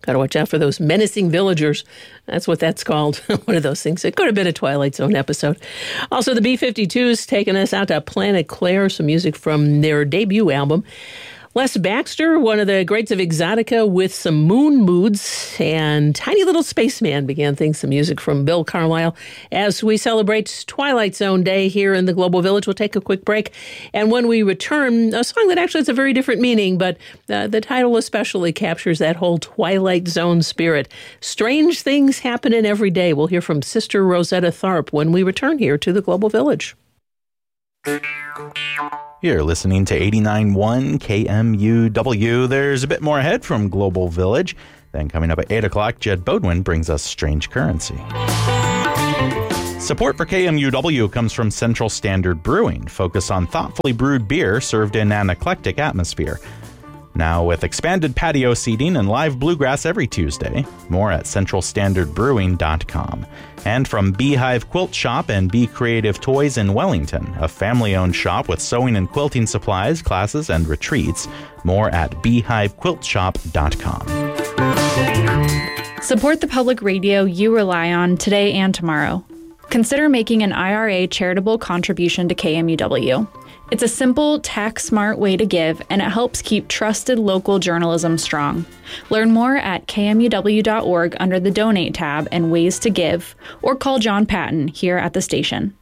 Got to watch out for those menacing villagers. That's what that's called. One of those things. It could have been a Twilight Zone episode. Also, the B-52s taking us out to Planet Claire, some music from their debut album. Les Baxter, one of the greats of Exotica, with some Moon Moods, and Tiny Little Spaceman began things, some music from Bill Carlisle. As we celebrate Twilight Zone Day here in the Global Village, we'll take a quick break. And when we return, a song that actually has a very different meaning, but the title especially captures that whole Twilight Zone spirit. Strange things happening every day. We'll hear from Sister Rosetta Tharpe when we return here to the Global Village. You're listening to 89.1 KMUW. There's a bit more ahead from Global Village. Then coming up at 8 o'clock, Jed Bodwin brings us Strange Currency. Support for KMUW comes from Central Standard Brewing, focus on thoughtfully brewed beer served in an eclectic atmosphere. Now with expanded patio seating and live bluegrass every Tuesday. More at centralstandardbrewing.com. And from Beehive Quilt Shop and Be Creative Toys in Wellington, a family-owned shop with sewing and quilting supplies, classes, and retreats. More at beehivequiltshop.com. Support the public radio you rely on today and tomorrow. Consider making an IRA charitable contribution to KMUW. It's a simple, tax-smart way to give, and it helps keep trusted local journalism strong. Learn more at kmuw.org under the Donate tab and ways to give, or call John Patton here at the station.